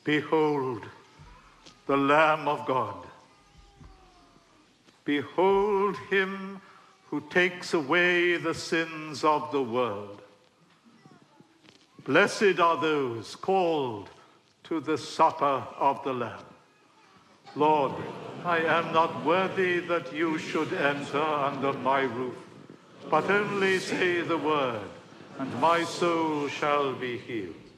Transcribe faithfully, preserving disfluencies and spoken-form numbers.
Behold, the Lamb of God. Behold him who takes away the sins of the world. Blessed are those called to the supper of the Lamb. Lord, I am not worthy that you should enter under my roof, but only say the word, and my soul shall be healed.